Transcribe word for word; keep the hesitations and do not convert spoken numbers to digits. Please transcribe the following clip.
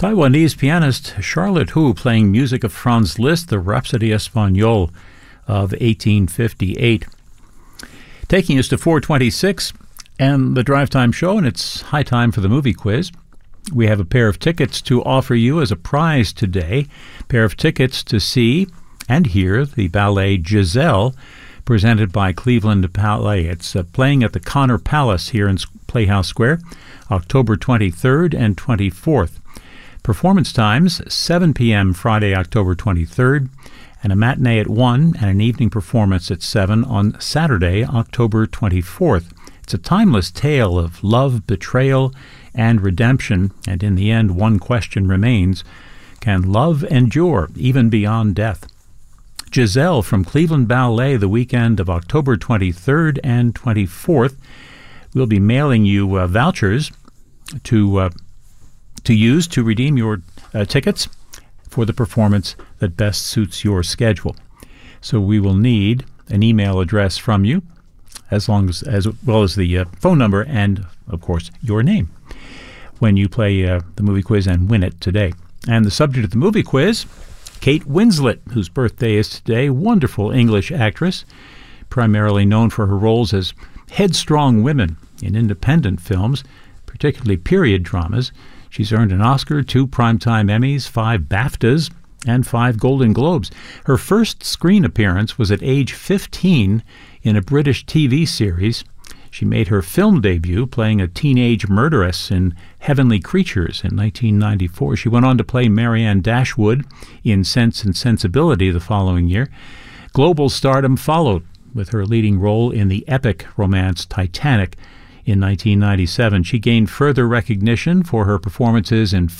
Taiwanese pianist Charlotte Hu playing music of Franz Liszt, the Rhapsody Espagnole of eighteen fifty-eight. Taking us to four twenty-six and the Drive Time Show, and it's high time for the movie quiz. We have a pair of tickets to offer you as a prize today. A pair of tickets to see and hear the ballet Giselle, presented by Cleveland Ballet. It's uh, playing at the Connor Palace here in Playhouse Square, October twenty-third and twenty-fourth. Performance times, seven p.m. Friday, October twenty-third, and a matinee at one and an evening performance at seven on Saturday, October twenty-fourth. It's a timeless tale of love, betrayal, and redemption, and in the end, one question remains: can love endure even beyond death? Giselle from Cleveland Ballet, the weekend of October twenty-third and twenty-fourth. We'll be mailing you uh, vouchers to uh, to use to redeem your uh, tickets for the performance that best suits your schedule. So we will need an email address from you, as long as as well as the uh, phone number and, of course, your name when you play uh, the movie quiz and win it today. And the subject of the movie quiz, Kate Winslet, whose birthday is today, wonderful English actress, primarily known for her roles as headstrong women in independent films, particularly period dramas. She's earned an Oscar, two Primetime Emmys, five BAFTAs, and five Golden Globes. Her first screen appearance was at age fifteen in a British T V series. She made her film debut playing a teenage murderess in Heavenly Creatures in nineteen ninety-four. She went on to play Marianne Dashwood in Sense and Sensibility the following year. Global stardom followed with her leading role in the epic romance Titanic in nineteen ninety-seven. She gained further recognition for her performances in